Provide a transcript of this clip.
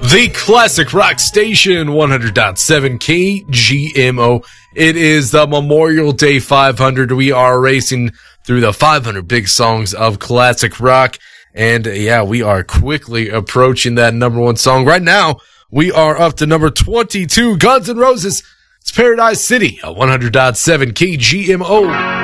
The Classic Rock Station, 100.7 KGMO. It is the Memorial Day 500. We are racing through the 500 big songs of classic rock. And yeah, we are quickly approaching that number one song. Right now, we are up to number 22, Guns N' Roses. It's Paradise City, at 100.7 KGMO.